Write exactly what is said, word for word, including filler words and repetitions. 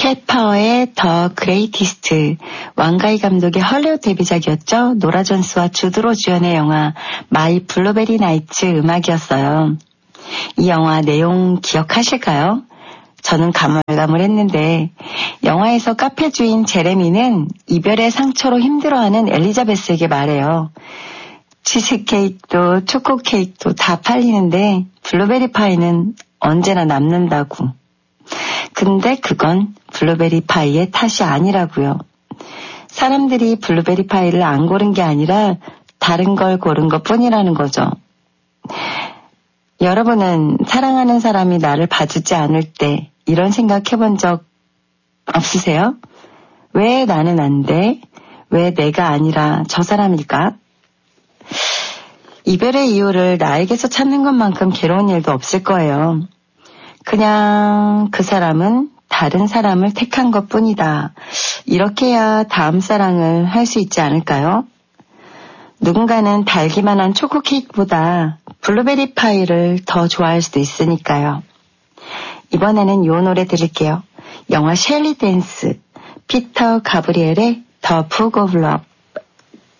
캣 파워의 더 그레이티스트, 왕가희 감독의 헐리우드 데뷔작이었죠. 노라 존스와 주드로 주연의 영화 마이 블루베리 나이츠 음악이었어요. 이 영화 내용 기억하실까요? 저는 가물가물했는데 영화에서 카페 주인 제레미는 이별의 상처로 힘들어하는 엘리자베스에게 말해요. 치즈케이크도 초코 케이크도 다 팔리는데 블루베리 파이는 언제나 남는다고. 근데 그건 블루베리 파이의 탓이 아니라고요. 사람들이 블루베리 파이를 안 고른 게 아니라 다른 걸 고른 것 뿐이라는 거죠. 여러분은 사랑하는 사람이 나를 봐주지 않을 때 이런 생각 해본 적 없으세요? 왜 나는 안 돼? 왜 내가 아니라 저 사람일까? 이별의 이유를 나에게서 찾는 것만큼 괴로운 일도 없을 거예요. 그냥 그 사람은 다른 사람을 택한 것뿐이다. 이렇게 해야 다음 사랑을 할 수 있지 않을까요? 누군가는 달기만 한 초코 케이크보다 블루베리 파이를 더 좋아할 수도 있으니까요. 이번에는 이 노래 들을게요. 영화 셸리 댄스, 피터 가브리엘의 The Book of Love.